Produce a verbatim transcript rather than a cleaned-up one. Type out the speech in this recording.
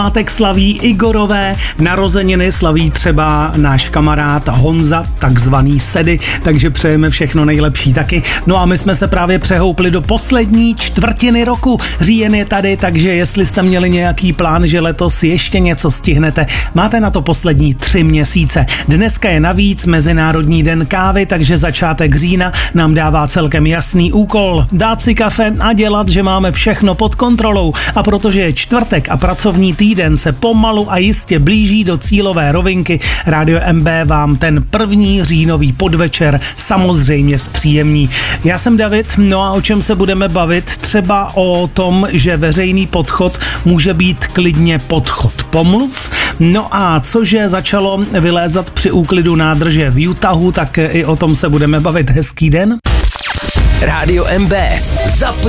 Pátek slaví Igorové, narozeniny slaví třeba náš kamarád Honza, takzvaný Sedy, takže přejeme všechno nejlepší taky. No a my jsme se právě přehoupli do poslední čtvrtiny roku. Říjen je tady, takže jestli jste měli nějaký plán, že letos ještě něco stihnete, máte na to poslední tři měsíce. Dneska je navíc Mezinárodní den kávy, takže začátek října nám dává celkem jasný úkol. Dát si kafe a dělat, že máme všechno pod kontrolou. A protože je čtvrtek a pracovní týden, Den se pomalu a jistě blíží do cílové rovinky, Rádio M B vám ten první říjnový podvečer samozřejmě zpříjemní. Já jsem David, no a o čem se budeme bavit? Třeba o tom, že veřejný podchod může být klidně podchod pomluv. No a cože začalo vylézat při úklidu nádrže v Utahu, tak i o tom se budeme bavit. Hezký den. Rádio M B. Zapni